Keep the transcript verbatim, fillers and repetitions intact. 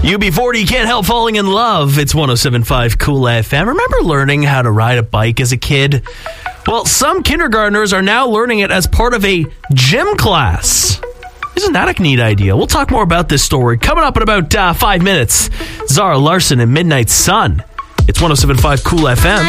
U B forty, can't help falling in love. It's one oh seven point five Cool F M. Remember learning how to ride a bike as a kid? Well, some kindergartners are now learning it as part of a gym class. Isn't that a neat idea? We'll talk more about this story coming up in about uh, five minutes. Zara Larson and Midnight Sun. It's one oh seven point five Cool F M.